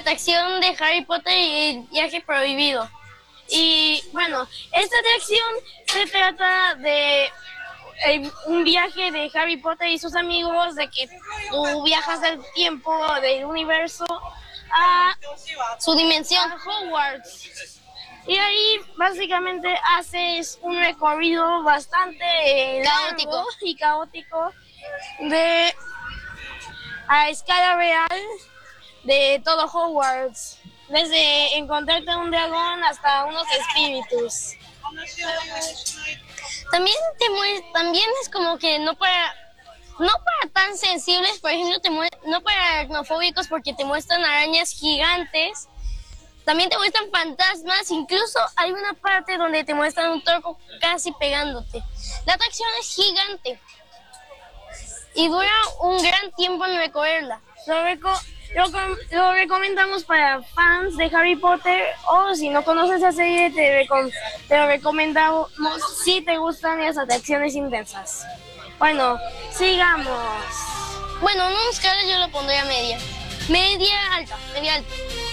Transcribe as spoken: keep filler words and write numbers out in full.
atracción de Harry Potter y el viaje prohibido. Y bueno, esta atracción se trata de eh, un viaje de Harry Potter y sus amigos, de que tú viajas del tiempo, del universo, a su dimensión, a Hogwarts. Y ahí básicamente haces un recorrido bastante eh, Caótico. largo y caótico de a escala real de todo Hogwarts, desde encontrarte un dragón hasta unos espíritus. También te mue- también es como que no para no para tan sensibles, por ejemplo, te mue- no para aracnofóbicos, porque te muestran arañas gigantes. También te muestran fantasmas, incluso hay una parte donde te muestran un torco casi pegándote. La atracción es gigante y dura un gran tiempo en recorrerla. Lo, reco- lo, com- lo recomendamos para fans de Harry Potter, o si no conoces la serie, te, recom- te lo recomendamos si te gustan las atracciones intensas. Bueno, sigamos. Bueno, en una escala yo lo pondría media. Media alta, media alta.